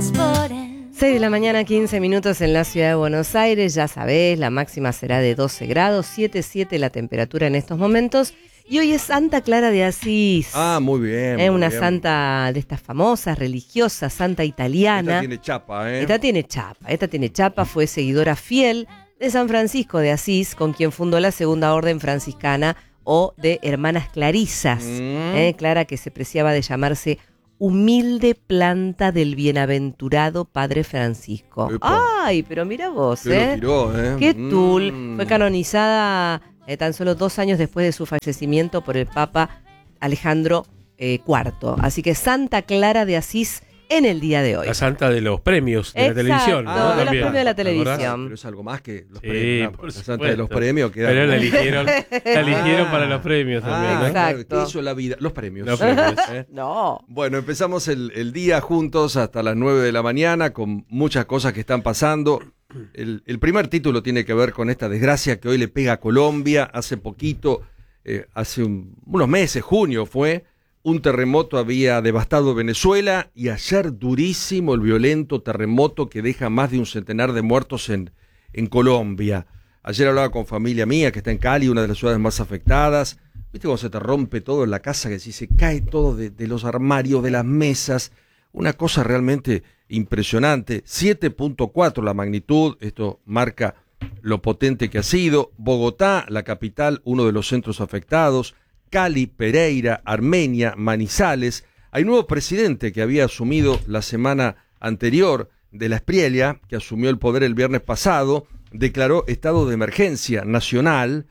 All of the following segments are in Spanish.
vamos por él. 6 de la mañana, 15 minutos en la ciudad de Buenos Aires. Ya sabés, la máxima será de 12 grados, 7,7 la temperatura en estos momentos. Y hoy es Santa Clara de Asís. Ah, muy bien. Es muy una bien. santa de estas famosas, religiosa, santa italiana. Esta tiene chapa, ¿eh? Esta tiene chapa, fue seguidora fiel de San Francisco de Asís, con quien fundó la segunda orden franciscana o de hermanas clarisas. Clara, que se preciaba de llamarse humilde planta del bienaventurado Padre Francisco. Epa. Ay, pero mira vos, Que lo tiró, ¿eh? Qué tul. Fue canonizada tan solo 2 años después de su fallecimiento por el Papa Alejandro IV. Así que Santa Clara de Asís en el día de hoy. La santa de los premios de Exacto, la televisión. de los También. premios de la ¿Te acordás? televisión. Pero es algo más que los Sí, premios. por La santa supuesto. de los premios queda. Pero la eligieron para los premios también. ¿no? Claro, Exacto. ¿qué hizo la vida? Los premios. Los premios. No. Bueno, empezamos el día juntos hasta las 9 de la mañana con muchas cosas que están pasando. El primer título tiene que ver con esta desgracia que hoy le pega a Colombia. Hace poquito, hace unos meses, junio fue, un terremoto había devastado Venezuela y ayer durísimo el violento terremoto que deja más de un centenar de muertos en Colombia. Ayer hablaba con familia mía que está en Cali, una de las ciudades más afectadas. ¿Viste cómo se te rompe todo en la casa? Que si se cae todo de los armarios, de las mesas. Una cosa realmente impresionante. 7.4 la magnitud, esto marca lo potente que ha sido. Bogotá, la capital, uno de los centros afectados. Cali, Pereira, Armenia, Manizales. Hay nuevo presidente que había asumido la semana anterior de la Espriella, que asumió el poder el viernes pasado, declaró estado de emergencia nacional,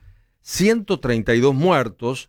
132 muertos,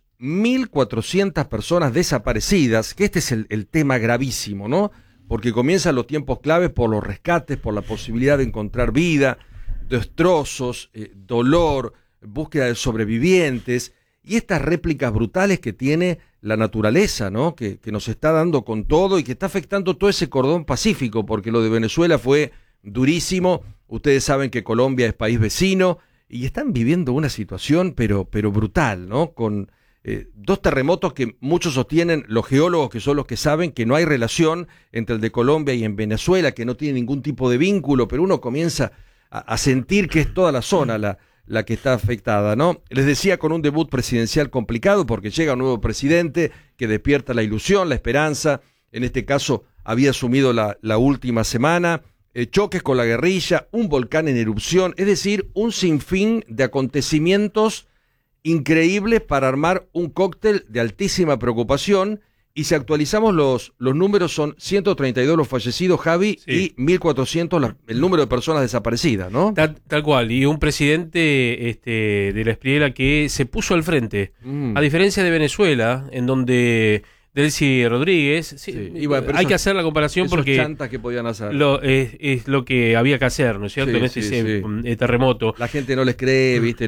1.400 personas desaparecidas, que este es el tema gravísimo, ¿no? Porque comienzan los tiempos claves por los rescates, por la posibilidad de encontrar vida, destrozos, dolor, búsqueda de sobrevivientes, y estas réplicas brutales que tiene la naturaleza, ¿no? Que nos está dando con todo y que está afectando todo ese cordón pacífico, porque lo de Venezuela fue durísimo. Ustedes saben que Colombia es país vecino y están viviendo una situación pero brutal, ¿no? Con 2 terremotos que muchos sostienen, los geólogos que son los que saben que no hay relación entre el de Colombia y en Venezuela, que no tiene ningún tipo de vínculo, pero uno comienza a sentir que es toda la zona la que está afectada, ¿no? Les decía, con un debut presidencial complicado porque llega un nuevo presidente que despierta la ilusión, la esperanza. En este caso había asumido la última semana, choques con la guerrilla, un volcán en erupción, es decir, un sinfín de acontecimientos increíbles para armar un cóctel de altísima preocupación. Y si actualizamos los números, son 132 los fallecidos, Javi, Sí. y 1.400 el número de personas desaparecidas, ¿no? Tal cual, y un presidente de la Espriella que se puso al frente. A diferencia de Venezuela, en donde Delcy Rodríguez, Y bueno, pero hay esos- que hacer la comparación esos porque chantas que podían hacer. es lo que había que hacer, ¿no es cierto? Sí, En este sí. terremoto. La gente no les cree, ¿viste?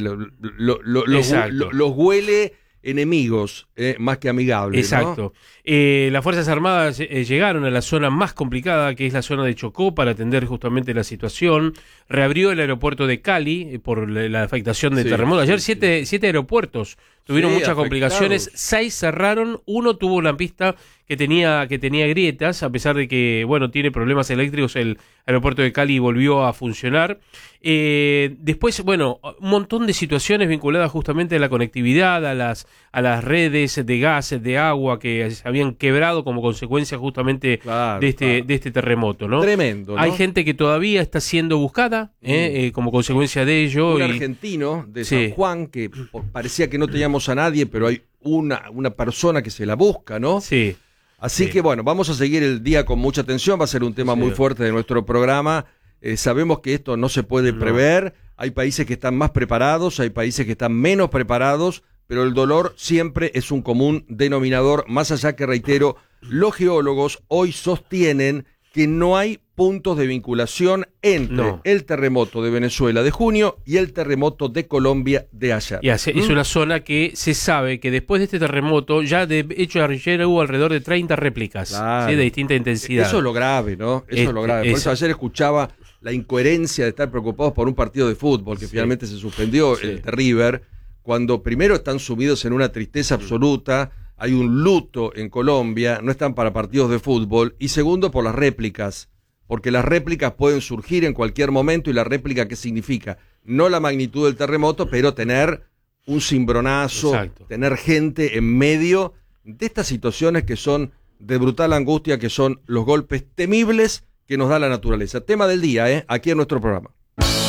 Exacto. Los huele enemigos, más que amigables, Exacto. Las Fuerzas Armadas llegaron a la zona más complicada, que es la zona de Chocó, para atender justamente la situación. Reabrió el aeropuerto de Cali por la afectación del Sí, terremoto. Ayer sí, 7 aeropuertos tuvieron Sí, muchas complicaciones. afectados. 6 cerraron. Uno tuvo una pista que tenía grietas, a pesar de que, bueno, tiene problemas eléctricos. El aeropuerto de Cali volvió a funcionar. Después, bueno, un montón de situaciones vinculadas justamente a la conectividad, a las redes de gas, de agua que se habían quebrado como consecuencia justamente Claro, de claro. este terremoto, ¿no? Tremendo, ¿no? Hay gente que todavía está siendo buscada como consecuencia de ello. Un y- argentino de Sí. San Juan, que parecía que no teníamos a nadie, pero hay una persona que se la busca, ¿no? Sí. Así Sí. que bueno, vamos a seguir el día con mucha atención, va a ser un tema Sí. muy fuerte de nuestro programa. Sabemos que esto no se puede No. prever, hay países que están más preparados, hay países que están menos preparados, pero el dolor siempre es un común denominador, más allá que, reitero, los geólogos hoy sostienen que no hay puntos de vinculación entre No. el terremoto de Venezuela de junio y el terremoto de Colombia de ayer. Es una zona que se sabe que después de este terremoto, ya de hecho ayer hubo alrededor de 30 réplicas, Claro. ¿sí? De distinta intensidad. Eso es lo grave, ¿no? Eso es lo grave. Por eso ayer escuchaba la incoherencia de estar preocupados por un partido de fútbol que Sí. finalmente se suspendió, Sí. el de River, cuando primero están sumidos en una tristeza absoluta, hay un luto en Colombia, no están para partidos de fútbol, y segundo por las réplicas porque las réplicas pueden surgir en cualquier momento. ¿Y la réplica qué significa? No la magnitud del terremoto, pero tener un cimbronazo, Exacto. tener gente en medio de estas situaciones que son de brutal angustia, que son los golpes temibles que nos da la naturaleza. Tema del día, aquí en nuestro programa.